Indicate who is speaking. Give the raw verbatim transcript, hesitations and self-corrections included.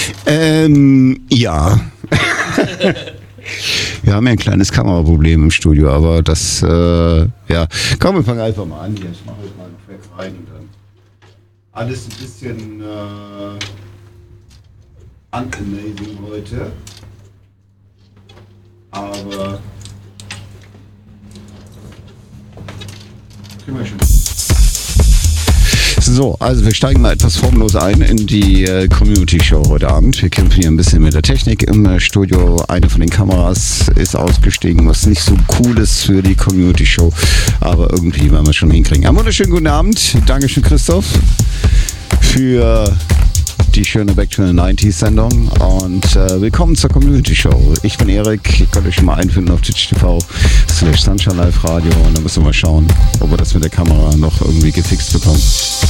Speaker 1: Ähm, ja. Wir haben ja ein kleines Kameraproblem im Studio, aber das, äh, ja. Komm, wir fangen einfach mal an hier. Ich mache jetzt mal noch weg rein und dann alles ein bisschen äh, unamazing heute. Aber kriegen wir schon. So, also wir steigen mal etwas formlos ein in die äh, Community-Show heute Abend. Wir kämpfen hier ein bisschen mit der Technik im äh, Studio. Eine von den Kameras ist ausgestiegen, was nicht so cool ist für die Community-Show. Aber irgendwie werden wir es schon hinkriegen. Einen wunderschönen guten Abend. Dankeschön, Christoph, für die schöne Back to the nineties Sendung. Und äh, willkommen zur Community-Show. Ich bin Erik. Ihr könnt euch schon mal einfinden auf Twitch T V slash Sunshine Live Radio. Und dann müssen wir mal schauen, ob wir das mit der Kamera noch irgendwie gefixt bekommen.